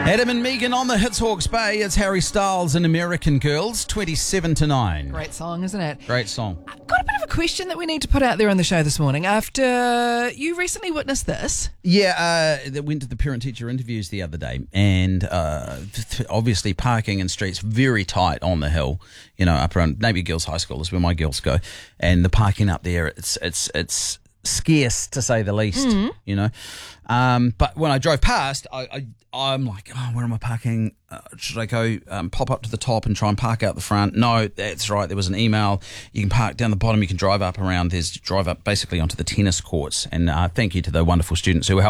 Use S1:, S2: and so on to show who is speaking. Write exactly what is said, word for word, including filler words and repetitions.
S1: Adam and Megan on the Hits Hawke's Bay. It's Harry Styles and American Girls, twenty-seven to nine.
S2: Great song, isn't it?
S1: Great song.
S2: I've got a bit of a question that we need to put out there on the show this morning. After you recently witnessed this.
S1: Yeah, uh, they went to the parent-teacher interviews the other day, and uh, obviously parking in streets very tight on the hill. You know, up around Napier Girls High School is where my girls go, and the parking up there, it's it's it's scarce to say the least. Mm-hmm. You know, um, but when I drove past, I. I I'm like, oh, where am I parking? Uh, should I go um, pop up to the top and try and park out the front? No, that's right. There was an email. You can park down the bottom. You can drive up around. There's drive up basically onto the tennis courts. And uh, thank you to the wonderful students who were helping.